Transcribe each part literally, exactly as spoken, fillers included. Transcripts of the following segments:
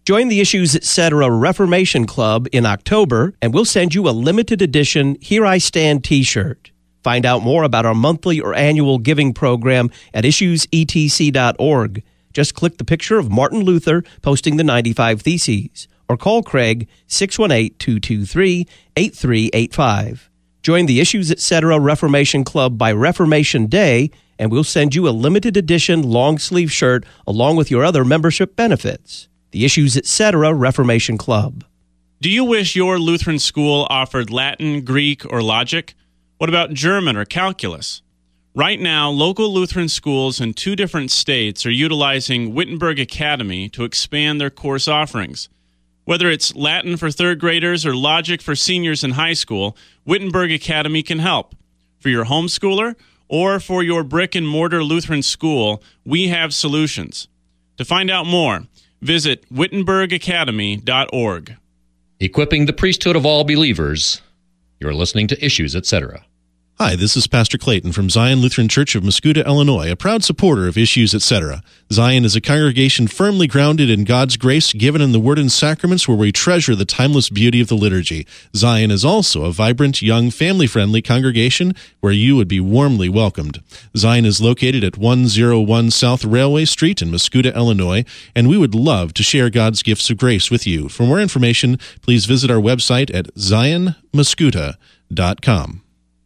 Join the Issues Etc. Reformation Club in October, and we'll send you a limited edition Here I Stand t-shirt. Find out more about our monthly or annual giving program at issues e t c dot org. Just click the picture of Martin Luther posting the ninety-five Theses, or call Craig six one eight, two two three, eight three eight five. Join the Issues Etc. Reformation Club by Reformation Day, and we'll send you a limited edition long-sleeve shirt along with your other membership benefits. The Issues Etc. Reformation Club. Do you wish your Lutheran school offered Latin, Greek, or logic? What about German or calculus? Right now, local Lutheran schools in two different states are utilizing Wittenberg Academy to expand their course offerings. Whether it's Latin for third graders or logic for seniors in high school, Wittenberg Academy can help. For your homeschooler or for your brick-and-mortar Lutheran school, we have solutions. To find out more, visit wittenberg academy dot org. Equipping the priesthood of all believers. You're listening to Issues, et cetera. Hi, this is Pastor Clayton from Zion Lutheran Church of Muscuda, Illinois, a proud supporter of Issues, et cetera. Zion is a congregation firmly grounded in God's grace given in the Word and Sacraments, where we treasure the timeless beauty of the liturgy. Zion is also a vibrant, young, family-friendly congregation where you would be warmly welcomed. Zion is located at one oh one South Railway Street in Muscuda, Illinois, and we would love to share God's gifts of grace with you. For more information, please visit our website at zion muscuda dot com.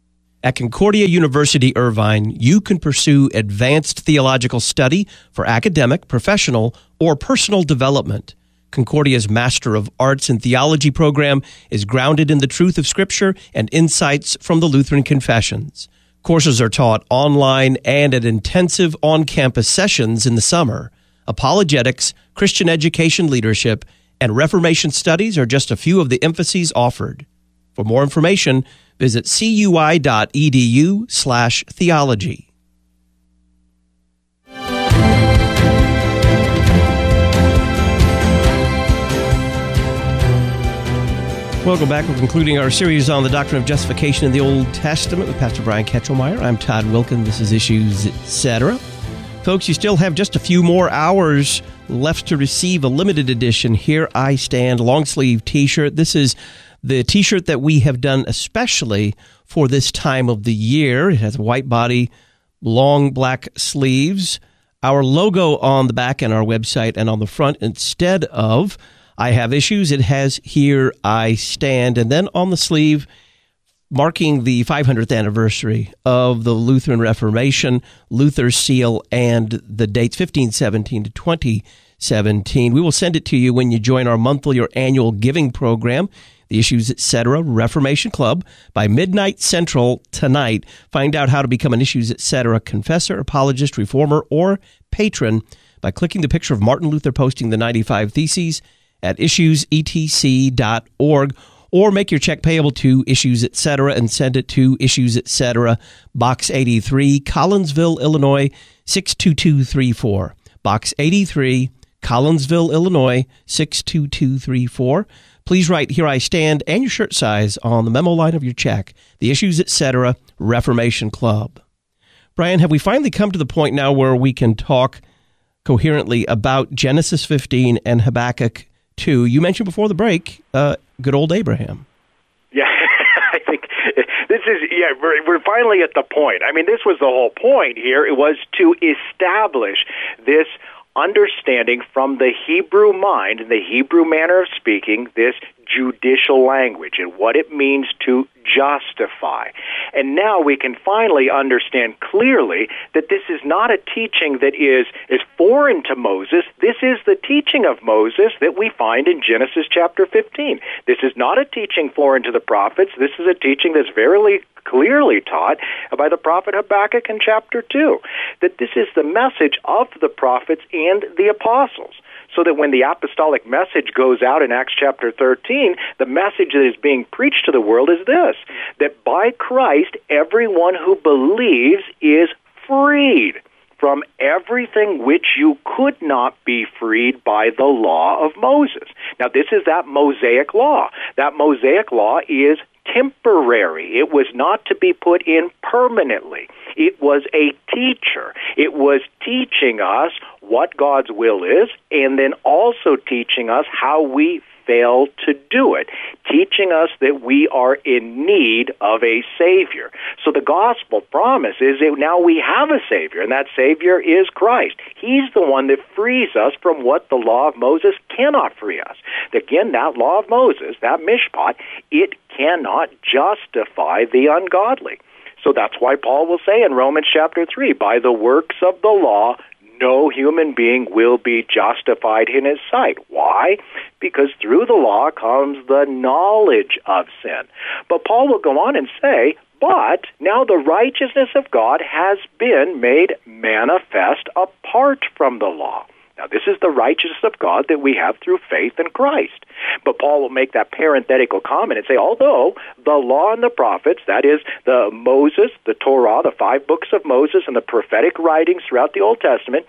At Concordia University Irvine, you can pursue advanced theological study for academic, professional, or personal development. Concordia's Master of Arts in Theology program is grounded in the truth of Scripture and insights from the Lutheran Confessions. Courses are taught online and at intensive on-campus sessions in the summer. Apologetics, Christian education leadership, and Reformation studies are just a few of the emphases offered. For more information, visit cui.edu slash theology. Welcome back. We're concluding our series on the doctrine of justification in the Old Testament with Pastor Brian Ketchelmeyer. I'm Todd Wilkin. This is Issues, et cetera. Folks, you still have just a few more hours left to receive a limited edition Here I Stand long sleeve t-shirt. This is the t-shirt that we have done especially for this time of the year. It has a white body, long black sleeves, our logo on the back and our website, and on the front, instead of I Have Issues, it has Here I Stand. And then on the sleeve, marking the five hundredth anniversary of the Lutheran Reformation, Luther's seal, and the dates fifteen seventeen to twenty seventeen. We will send it to you when you join our monthly or annual giving program, the Issues, et cetera. Reformation Club, by midnight Central tonight. Find out how to become an Issues, et cetera. confessor, apologist, reformer, or patron by clicking the picture of Martin Luther posting the ninety-five Theses at issues e t c dot org, or make your check payable to Issues, et cetera. and send it to Issues, et cetera. Box eighty-three, Collinsville, Illinois, six two two three four. Box eighty-three, Collinsville, Illinois, six two two three four. Please write Here I Stand and your shirt size on the memo line of your check. The Issues, et cetera. Reformation Club. Brian, have we finally come to the point now where we can talk coherently about Genesis fifteen and Habakkuk two? You mentioned before the break, uh, good old Abraham. Yeah, I think this is, yeah, we're, we're finally at the point. I mean, this was the whole point here. It was to establish this understanding from the Hebrew mind, and the Hebrew manner of speaking, this judicial language and what it means to justify. And now we can finally understand clearly that this is not a teaching that is, is foreign to Moses. This is the teaching of Moses that we find in Genesis chapter fifteen. This is not a teaching foreign to the prophets. This is a teaching that's very clearly taught by the prophet Habakkuk in chapter two, that this is the message of the prophets and the apostles. So that when the apostolic message goes out in Acts chapter thirteen, the message that is being preached to the world is this, that by Christ, everyone who believes is freed from everything which you could not be freed by the law of Moses. Now, this is that Mosaic law. That Mosaic law is temporary. It was not to be put in permanently. It was a teacher. It was teaching us what God's will is, and then also teaching us how we fail to do it, teaching us that we are in need of a Savior. So the gospel promise is that now we have a Savior, and that Savior is Christ. He's the one that frees us from what the law of Moses cannot free us. Again, that law of Moses, that mishpat, it cannot justify the ungodly. So that's why Paul will say in Romans chapter three, by the works of the law, no human being will be justified in his sight. Why? Because through the law comes the knowledge of sin. But Paul will go on and say, but now the righteousness of God has been made manifest apart from the law. Now, this is the righteousness of God that we have through faith in Christ. But Paul will make that parenthetical comment and say, although the law and the prophets, that is, the Moses, the Torah, the five books of Moses, and the prophetic writings throughout the Old Testament,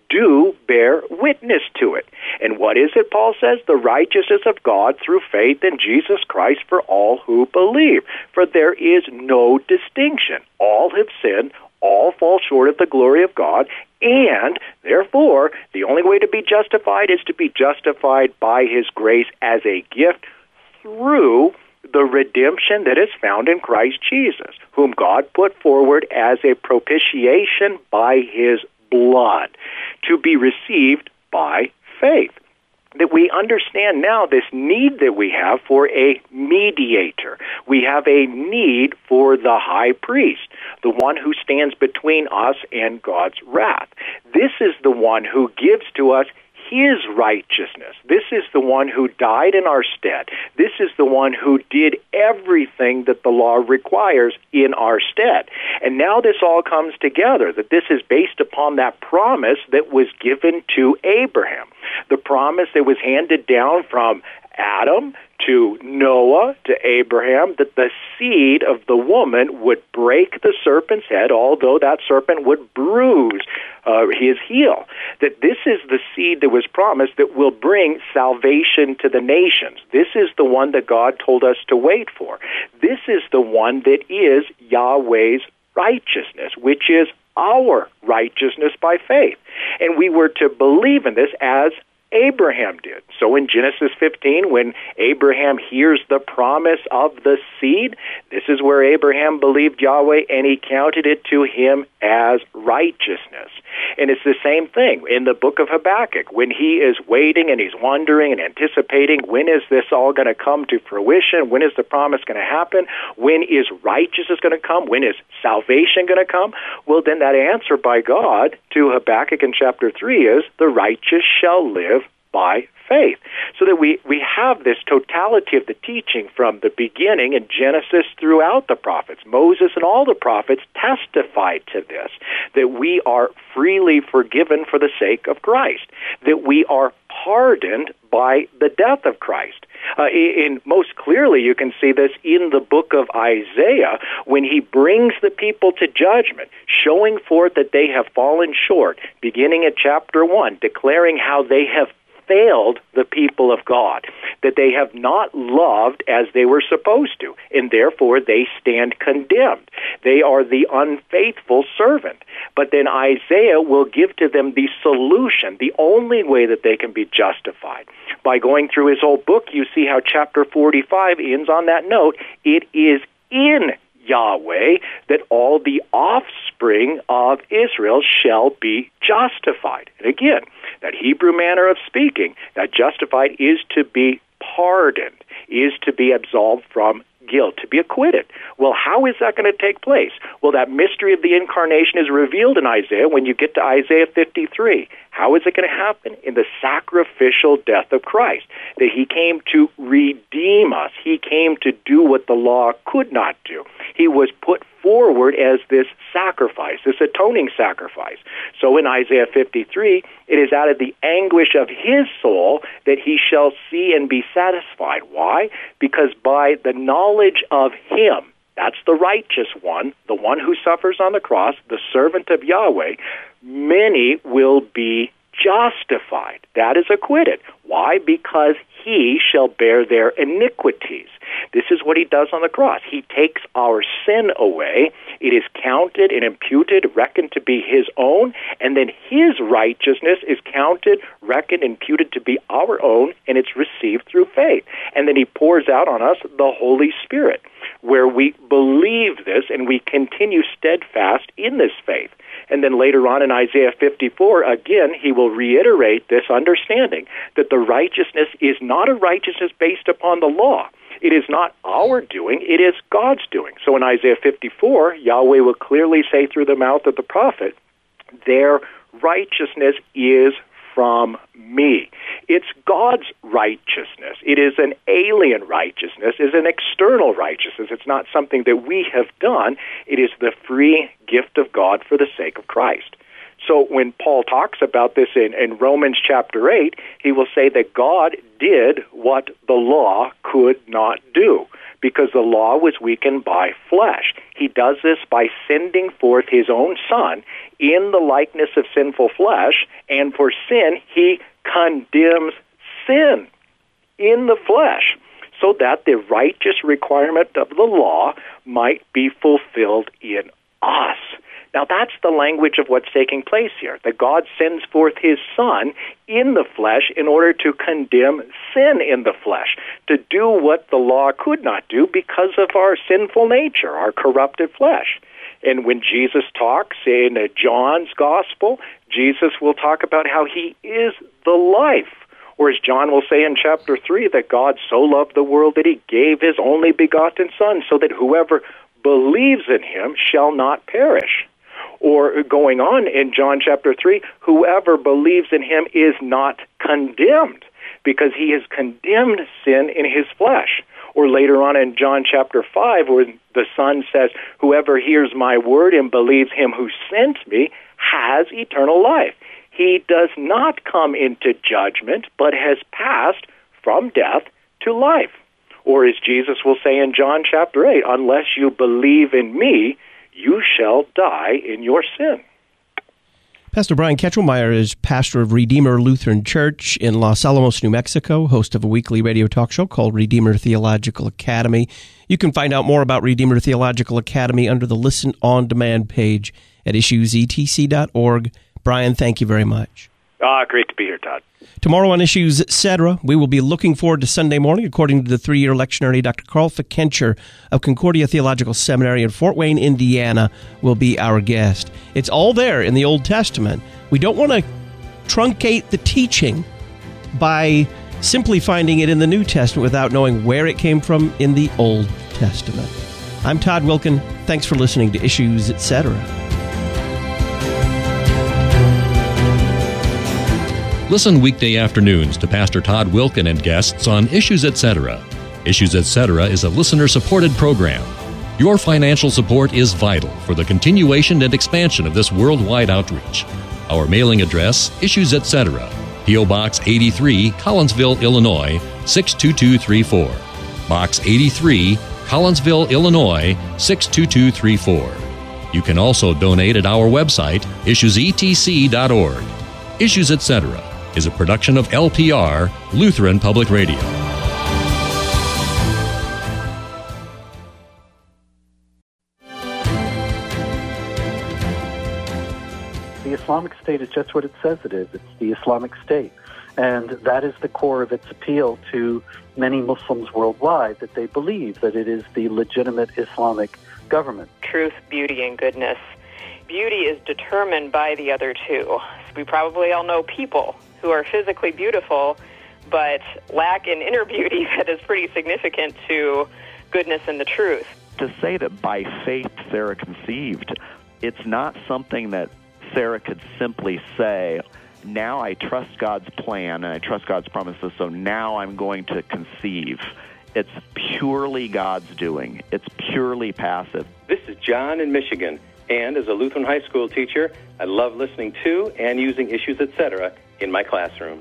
do bear witness to it. And what is it, Paul says? The righteousness of God through faith in Jesus Christ for all who believe. For there is no distinction. All have sinned, all fall short of the glory of God, and therefore, the only way to be justified is to be justified by His grace as a gift through the redemption that is found in Christ Jesus, whom God put forward as a propitiation by His blood, to be received by faith. That we understand now this need that we have for a mediator. We have a need for the high priest, the one who stands between us and God's wrath. This is the one who gives to us His righteousness. This is the one who died in our stead. This is the one who did everything that the law requires in our stead. And now this all comes together, that this is based upon that promise that was given to Abraham. The promise that was handed down from Adam to Noah to Abraham, that the seed of the woman would break the serpent's head, although that serpent would bruise uh, his heel. That this is the seed that was promised that will bring salvation to the nations. This is the one that God told us to wait for. This is the one that is Yahweh's righteousness, which is our righteousness by faith. And we were to believe in this as Abraham did. So in Genesis fifteen, when Abraham hears the promise of the seed, this is where Abraham believed Yahweh, and he counted it to him as righteousness. And it's the same thing in the book of Habakkuk, when he is waiting and he's wondering and anticipating, when is this all going to come to fruition? When is the promise going to happen? When is righteousness going to come? When is salvation going to come? Well, then that answer by God to Habakkuk in chapter three is, the righteous shall live by faith. So that we, we have this totality of the teaching from the beginning in Genesis throughout the prophets. Moses and all the prophets testified to this, that we are freely forgiven for the sake of Christ, that we are pardoned by the death of Christ. Uh, in most clearly, you can see this in the book of Isaiah, when he brings the people to judgment, showing forth that they have fallen short, beginning at chapter one, declaring how they have failed the people of God, that they have not loved as they were supposed to, and therefore they stand condemned. They are the unfaithful servant. But then Isaiah will give to them the solution, the only way that they can be justified. By going through his whole book, you see how chapter forty-five ends on that note. It is in Yahweh that all the offspring of Israel shall be justified. And again, that Hebrew manner of speaking, that justified is to be pardoned, is to be absolved from guilt, to be acquitted. Well, how is that going to take place? Well, that mystery of the incarnation is revealed in Isaiah when you get to Isaiah fifty-three. How is it going to happen? In the sacrificial death of Christ, that he came to redeem us. He came to do what the law could not do. He was put forward as this sacrifice, this atoning sacrifice. So in Isaiah fifty-three, it is out of the anguish of his soul that he shall see and be satisfied. Why? Because by the knowledge of him, that's the righteous one, the one who suffers on the cross, the servant of Yahweh, many will be justified. That is acquitted. Why? Because he shall bear their iniquities. This is what he does on the cross. He takes our sin away. It is counted and imputed, reckoned to be his own, and then his righteousness is counted, reckoned, imputed to be our own, and it's received through faith. And then he pours out on us the Holy Spirit, where we believe this and we continue steadfast in this faith. And then later on in Isaiah fifty-four, again, he will reiterate this understanding that the righteousness is not a righteousness based upon the law. It is not our doing, it is God's doing. So in Isaiah fifty-four, Yahweh will clearly say through the mouth of the prophet, their righteousness is from me. It's God's righteousness. It is an alien righteousness. It's an external righteousness. It's not something that we have done. It is the free gift of God for the sake of Christ. So when Paul talks about this in, in Romans chapter eight, he will say that God did what the law could not do, because the law was weakened by flesh. He does this by sending forth his own Son in the likeness of sinful flesh, and for sin, he condemns sin in the flesh, so that the righteous requirement of the law might be fulfilled in us. Now, that's the language of what's taking place here, that God sends forth his Son in the flesh in order to condemn sin in the flesh, to do what the law could not do because of our sinful nature, our corrupted flesh. And when Jesus talks in John's Gospel, Jesus will talk about how he is the life. Or as John will say in chapter three, that God so loved the world that he gave his only begotten Son, so that whoever believes in him shall not perish. Or going on in John chapter three, whoever believes in him is not condemned, because he has condemned sin in his flesh. Or later on in John chapter five, where the Son says, whoever hears my word and believes him who sent me has eternal life. He does not come into judgment, but has passed from death to life. Or as Jesus will say in John chapter eight, unless you believe in me, you shall die in your sin. Pastor Brian Ketchelmeyer is pastor of Redeemer Lutheran Church in Los Alamos, New Mexico, host of a weekly radio talk show called Redeemer Theological Academy. You can find out more about Redeemer Theological Academy under the Listen On Demand page at issues e t c dot org. Brian, thank you very much. Ah, great to be here, Todd. Tomorrow on Issues, et cetera, we will be looking forward to Sunday morning, according to the three-year lectionary. Doctor Carl Fikencher of Concordia Theological Seminary in Fort Wayne, Indiana, will be our guest. It's all there in the Old Testament. We don't want to truncate the teaching by simply finding it in the New Testament without knowing where it came from in the Old Testament. I'm Todd Wilken. Thanks for listening to Issues, et cetera. Listen weekday afternoons to Pastor Todd Wilken and guests on Issues, et cetera. Issues, et cetera is a listener-supported program. Your financial support is vital for the continuation and expansion of this worldwide outreach. Our mailing address, Issues, et cetera. P O. Box eighty-three, Collinsville, Illinois, six two two three four. Box eighty-three, Collinsville, Illinois, six two two three four. You can also donate at our website, issues e t c dot org. Issues, et cetera is a production of L P R, Lutheran Public Radio. The Islamic State is just what it says it is. It's the Islamic State. And that is the core of its appeal to many Muslims worldwide, that they believe that it is the legitimate Islamic government. Truth, beauty, and goodness. Beauty is determined by the other two. We probably all know people who are physically beautiful, but lack an inner beauty that is pretty significant to goodness and the truth. To say that by faith Sarah conceived, it's not something that Sarah could simply say, now I trust God's plan and I trust God's promises, so now I'm going to conceive. It's purely God's doing. It's purely passive. This is John in Michigan, and as a Lutheran high school teacher, I love listening to and using Issues, et cetera in my classroom.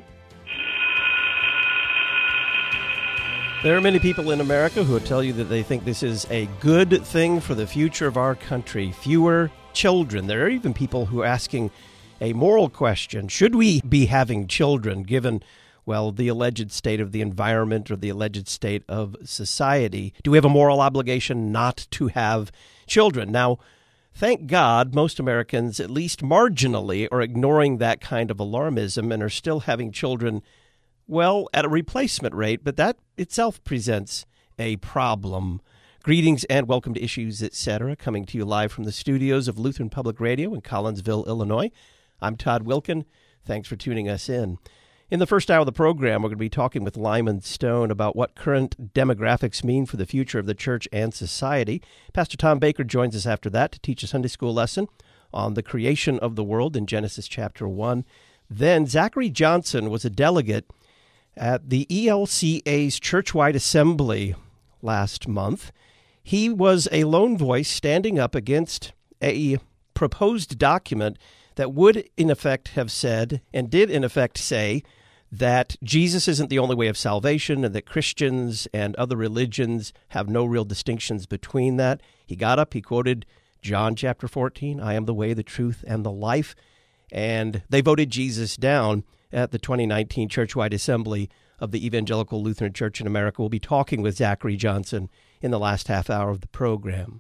There are many people in America who will tell you that they think this is a good thing for the future of our country. Fewer children. There are even people who are asking a moral question. Should we be having children given well, the alleged state of the environment or the alleged state of society? Do we have a moral obligation not to have children? Now, thank God, most Americans, at least marginally, are ignoring that kind of alarmism and are still having children, well, at a replacement rate, but that itself presents a problem. Greetings and welcome to Issues, et cetera, coming to you live from the studios of Lutheran Public Radio in Collinsville, Illinois. I'm Todd Wilken. Thanks for tuning us in. In the first hour of the program, we're going to be talking with Lyman Stone about what current demographics mean for the future of the church and society. Pastor Tom Baker joins us after that to teach a Sunday school lesson on the creation of the world in Genesis chapter one. Then Zachary Johnson was a delegate at the E L C A's churchwide assembly last month. He was a lone voice standing up against a proposed document that would, in effect, have said, and did, in effect, say, that Jesus isn't the only way of salvation and that Christians and other religions have no real distinctions between that. He got up, he quoted John chapter fourteen, I am the way, the truth, and the life, and they voted Jesus down at the twenty nineteen Churchwide Assembly of the Evangelical Lutheran Church in America. We'll be talking with Zachary Johnson in the last half hour of the program.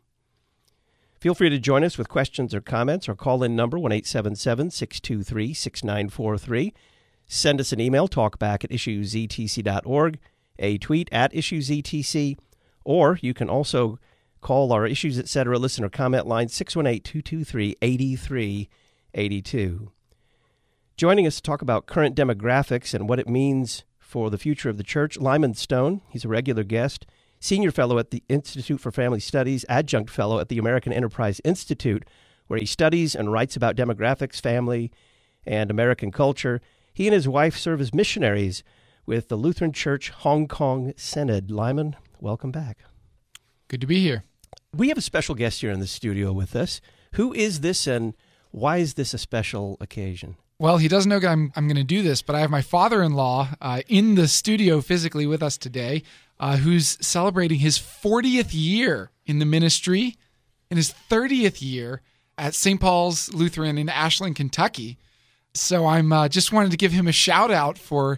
Feel free to join us with questions or comments. Our call-in number, one eight seven seven, six two three, six nine four three. Send us an email, talkback at issues e t c dot org, a tweet at issues e t c, or you can also call our Issues, et cetera listener comment line, six one eight, two two three, eight three eight two. Joining us to talk about current demographics and what it means for the future of the church, Lyman Stone. He's a regular guest. Senior Fellow at the Institute for Family Studies, Adjunct Fellow at the American Enterprise Institute, where he studies and writes about demographics, family, and American culture. He and his wife serve as missionaries with the Lutheran Church Hong Kong Synod. Lyman, welcome back. Good to be here. We have a special guest here in the studio with us. Who is this, and why is this a special occasion? Well, he doesn't know I'm, I'm going to do this, but I have my father-in-law uh, in the studio physically with us today, uh, who's celebrating his fortieth year in the ministry and his thirtieth year at Saint Paul's Lutheran in Ashland, Kentucky. So I'm uh, just wanted to give him a shout-out for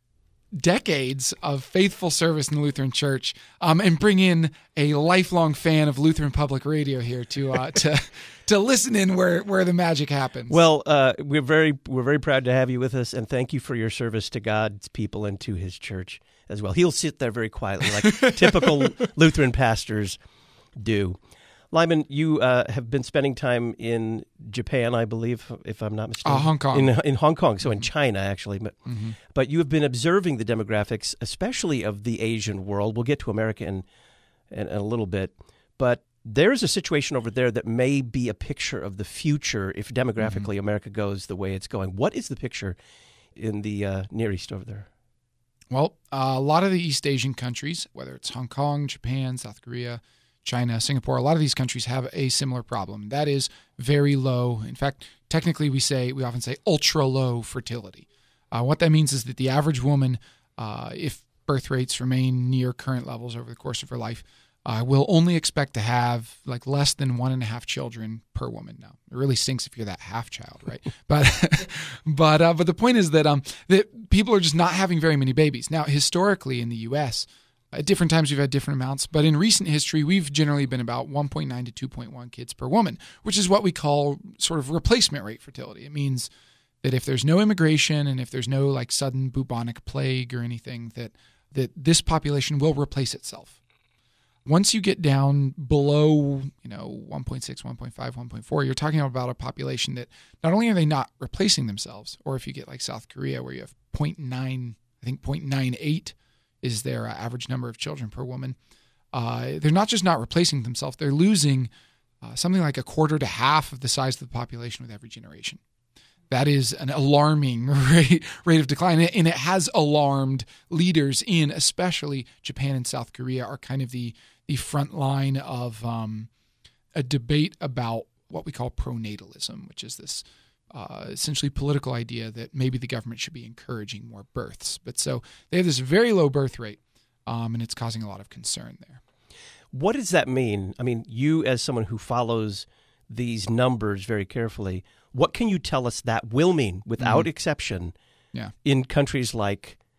decades of faithful service in the Lutheran Church, um, and bring in a lifelong fan of Lutheran Public Radio here to uh, to to listen in where, where the magic happens. Well, uh, we're very we're very proud to have you with us, and thank you for your service to God's people and to His church as well. He'll sit there very quietly, like typical Lutheran pastors do. Lyman, you uh, have been spending time in Japan, I believe, if I'm not mistaken. Uh, Hong Kong. In, in Hong Kong, so in China, actually. But, mm-hmm. but you have been observing the demographics, especially of the Asian world. We'll get to America in, in, in a little bit. But there's a situation over there that may be a picture of the future if demographically mm-hmm. America goes the way it's going. What is the picture in the uh, Near East over there? Well, uh, a lot of the East Asian countries, whether it's Hong Kong, Japan, South Korea, China, Singapore, a lot of these countries have a similar problem. That is very low. In fact, technically we say, we often say ultra low fertility. Uh, what that means is that the average woman, uh, if birth rates remain near current levels over the course of her life, uh, will only expect to have like less than one and a half children per woman. Now, it really stinks if you're that half child, right? but but uh, but the point is that um that people are just not having very many babies. Now, historically in the U S, at different times, we've had different amounts, but in recent history, we've generally been about one point nine to two point one kids per woman, which is what we call sort of replacement rate fertility. It means that if there's no immigration and if there's no like sudden bubonic plague or anything, that that this population will replace itself. Once you get down below, you know, one point six, one point five, one point four, you're talking about a population that not only are they not replacing themselves, or if you get like South Korea where you have zero point nine, I think zero point nine eight is their uh, average number of children per woman. Uh, they're not just not replacing themselves, they're losing uh, something like a quarter to half of the size of the population with every generation. That is an alarming rate, rate of decline, and it has alarmed leaders in especially Japan and South Korea are kind of the, the front line of um, a debate about what we call pronatalism, which is this Uh, essentially political idea that maybe the government should be encouraging more births. But so they have this very low birth rate, um, and it's causing a lot of concern there. What does that mean? I mean, you as someone who follows these numbers very carefully, what can you tell us that will mean without mm-hmm. exception yeah. in countries like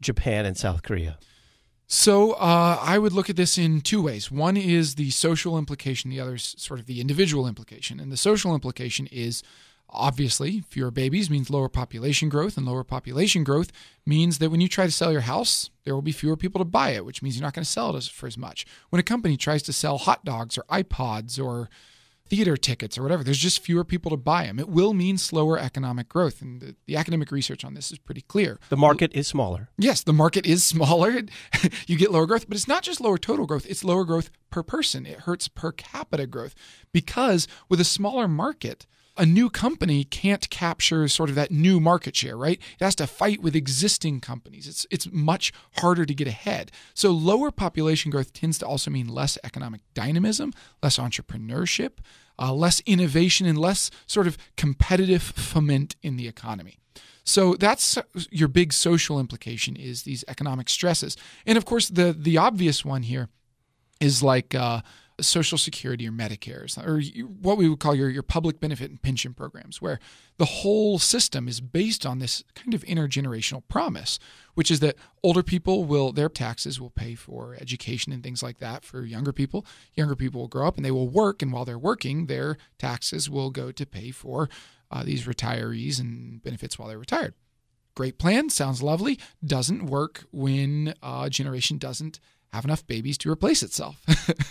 Japan and South Korea? So uh, I would look at this in two ways. One is the social implication. The other is sort of the individual implication. And the social implication is, obviously, fewer babies means lower population growth, and lower population growth means that when you try to sell your house, there will be fewer people to buy it, which means you're not going to sell it as, for as much. When a company tries to sell hot dogs or iPods or theater tickets or whatever, there's just fewer people to buy them. It will mean slower economic growth, and the, the academic research on this is pretty clear. The market is smaller. Yes, the market is smaller. You get lower growth, but it's not just lower total growth, it's lower growth per person. It hurts per capita growth because with a smaller market, a new company can't capture sort of that new market share, right? It has to fight with existing companies. It's it's much harder to get ahead. So lower population growth tends to also mean less economic dynamism, less entrepreneurship, uh, less innovation, and less sort of competitive foment in the economy. So that's your big social implication, is these economic stresses. And of course, the the obvious one here is like uh, Social Security or Medicare, or what we would call your, your public benefit and pension programs, where the whole system is based on this kind of intergenerational promise, which is that older people will, their taxes will pay for education and things like that for younger people. Younger people will grow up and they will work, and while they're working, their taxes will go to pay for uh, these retirees and benefits while they're retired. Great plan, sounds lovely, doesn't work when a generation doesn't have enough babies to replace itself.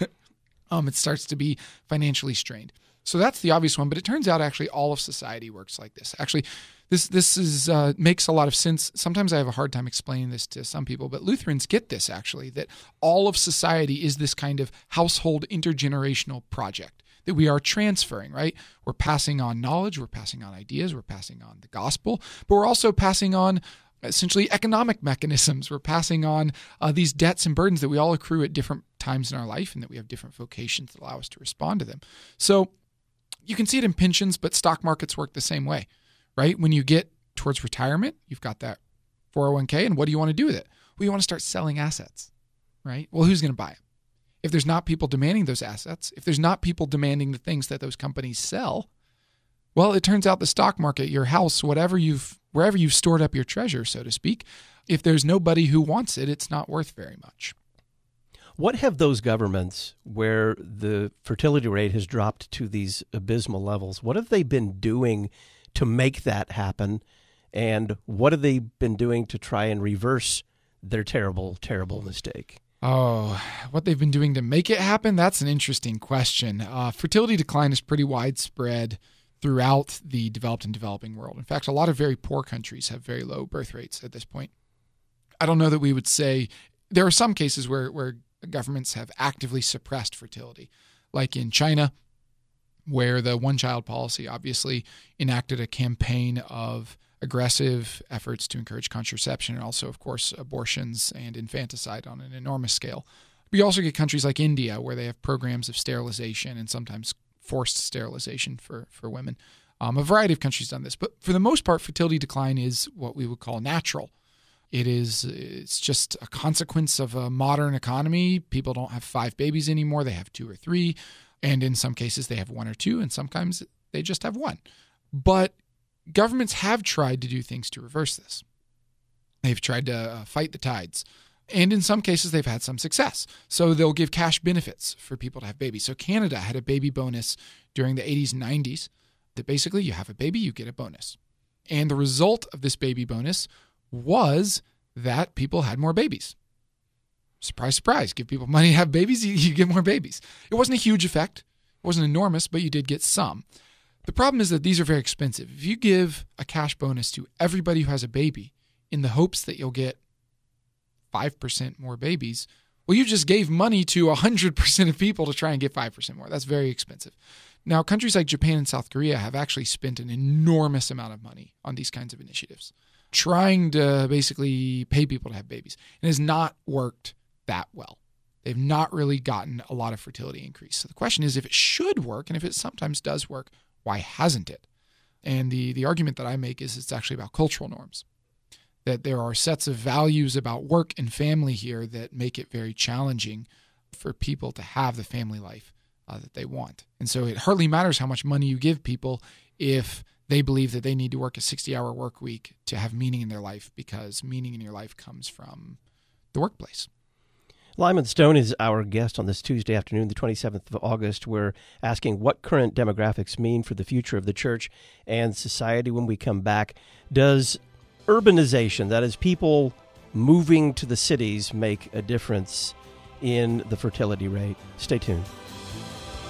Um, it starts to be financially strained. So that's the obvious one, but it turns out actually all of society works like this. Actually, this this is uh, makes a lot of sense. Sometimes I have a hard time explaining this to some people, but Lutherans get this actually, that all of society is this kind of household intergenerational project that we are transferring, right? We're passing on knowledge, we're passing on ideas, we're passing on the gospel, but we're also passing on essentially economic mechanisms. We're passing on uh, these debts and burdens that we all accrue at different times in our life, and that we have different vocations that allow us to respond to them. So you can see it in pensions, but stock markets work the same way, right? When you get towards retirement, you've got that four oh one k, and what do you want to do with it? Well, you want to start selling assets, right? Well, who's going to buy them? If there's not people demanding those assets, if there's not people demanding the things that those companies sell, well, it turns out the stock market, your house, whatever you've, wherever you've stored up your treasure, so to speak, if there's nobody who wants it, it's not worth very much. What have those governments where the fertility rate has dropped to these abysmal levels, what have they been doing to make that happen? And what have they been doing to try and reverse their terrible, terrible mistake? Oh, what they've been doing to make it happen? That's an interesting question. Uh, fertility decline is pretty widespread throughout the developed and developing world. In fact, a lot of very poor countries have very low birth rates at this point. I don't know that we would say there are some cases where, where governments have actively suppressed fertility, like in China, where the one-child policy obviously enacted a campaign of aggressive efforts to encourage contraception and also, of course, abortions and infanticide on an enormous scale. We also get countries like India, where they have programs of sterilization and sometimes forced sterilization for, for women. Um, a variety of countries done this, but for the most part, fertility decline is what we would call natural. It is, it's just a consequence of a modern economy. People don't have five babies anymore. They have two or three. And in some cases, they have one or two, and sometimes they just have one. But governments have tried to do things to reverse this. They've tried to uh, fight the tides. And in some cases, they've had some success. So they'll give cash benefits for people to have babies. So Canada had a baby bonus during the eighties and nineties that basically you have a baby, you get a bonus. And the result of this baby bonus was that people had more babies. Surprise, surprise. Give people money to have babies, you, you get more babies. It wasn't a huge effect. It wasn't enormous, but you did get some. The problem is that these are very expensive. If you give a cash bonus to everybody who has a baby in the hopes that you'll get five percent more babies, well, you just gave money to one hundred percent of people to try and get five percent more. That's very expensive. Now, countries like Japan and South Korea have actually spent an enormous amount of money on these kinds of initiatives, trying to basically pay people to have babies. And it has not worked that well. They've not really gotten a lot of fertility increase. So the question is, if it should work, and if it sometimes does work, why hasn't it? And the, the argument that I make is it's actually about cultural norms, that there are sets of values about work and family here that make it very challenging for people to have the family life uh, that they want. And so it hardly matters how much money you give people if they believe that they need to work a sixty-hour work week to have meaning in their life, because meaning in your life comes from the workplace. Lyman Stone is our guest on this Tuesday afternoon, the twenty-seventh of August. We're asking what current demographics mean for the future of the church and society. When we come back, does urbanization, that is people moving to the cities, make a difference in the fertility rate? Stay tuned.